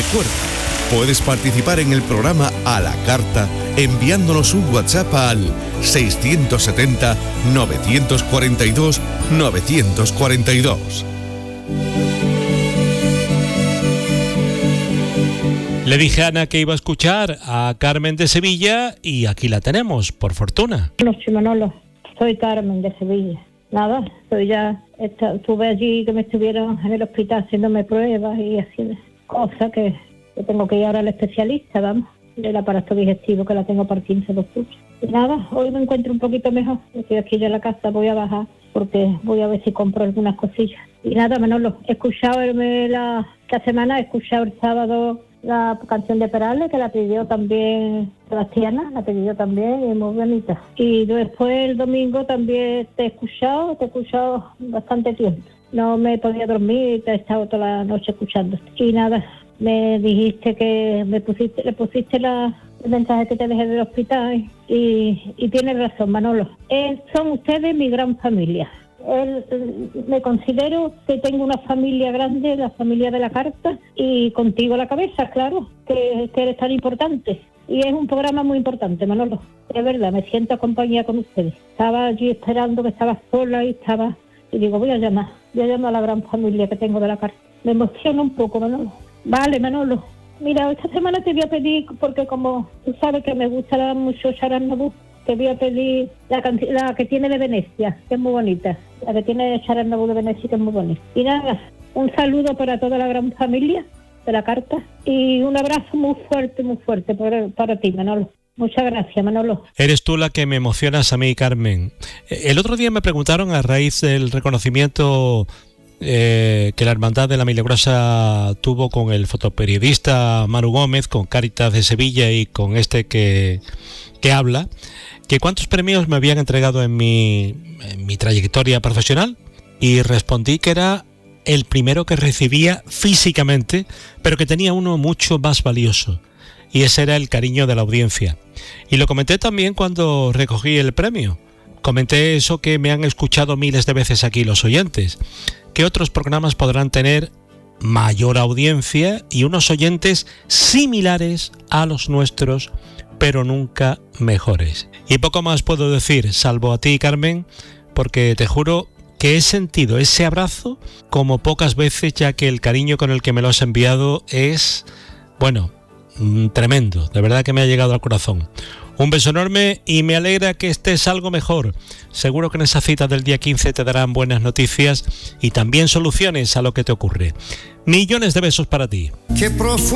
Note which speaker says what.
Speaker 1: Recuerda, puedes participar en el programa a la carta enviándonos un WhatsApp al 670-942-942.
Speaker 2: Le dije a Ana que iba a escuchar a Carmen de Sevilla y aquí la tenemos, por fortuna.
Speaker 3: Buenas noches, Manolo. Soy Carmen de Sevilla. Nada, estuve allí que me estuvieron en el hospital haciéndome pruebas y haciendo cosas que tengo que ir ahora al especialista, vamos, del aparato digestivo, que la tengo por 15 de octubre. Y nada, hoy me encuentro un poquito mejor. Estoy aquí ya en la casa, voy a bajar porque voy a ver si compro algunas cosillas. Y nada, Manolo, he escuchado esta semana, he escuchado el sábado la canción de Perales, que la pidió también Sebastiana, la pidió también, y muy bonita. Y después el domingo también te he escuchado bastante tiempo. No me podía dormir, te he estado toda la noche escuchando. Y nada, me dijiste que le pusiste el mensaje que te dejé del hospital y tienes razón, Manolo. Son ustedes mi gran familia. Me considero que tengo una familia grande, la familia de la carta, y contigo a la cabeza, claro, que eres tan importante. Y es un programa muy importante, Manolo. Es verdad, me siento acompañada con ustedes. Estaba allí esperando, que estaba sola y digo, voy a llamar a la gran familia que tengo de la carta. Me emociona un poco, Manolo. Vale, Manolo. Mira, esta semana te voy a pedir, porque como tú sabes que me gusta mucho Sharan Nabú, te voy a pedir la que tiene de Venecia, que es muy bonita. La que tiene Sharan Nabú de Venecia, que es muy bonita. Y nada, un saludo para toda la gran familia de la carta y un abrazo muy fuerte para ti, Manolo. Muchas gracias, Manolo.
Speaker 2: Eres tú la que me emocionas a mí, Carmen. El otro día me preguntaron, a raíz del reconocimiento que la Hermandad de la Milagrosa tuvo con el fotoperiodista Manu Gómez, con Cáritas de Sevilla y con este que habla, que cuántos premios me habían entregado en mi trayectoria profesional, y respondí que era el primero que recibía físicamente, pero que tenía uno mucho más valioso, y ese era el cariño de la audiencia. Y lo comenté también cuando recogí el premio. Comenté eso que me han escuchado miles de veces aquí los oyentes, que otros programas podrán tener mayor audiencia y unos oyentes similares a los nuestros, pero nunca mejores. Y poco más puedo decir, salvo a ti, Carmen, porque te juro que he sentido ese abrazo como pocas veces, ya que el cariño con el que me lo has enviado es, bueno, tremendo. De verdad que me ha llegado al corazón. Un beso enorme y me alegra que estés algo mejor. Seguro que en esa cita del día 15 te darán buenas noticias y también soluciones a lo que te ocurre. Millones de besos para ti. Qué profundo.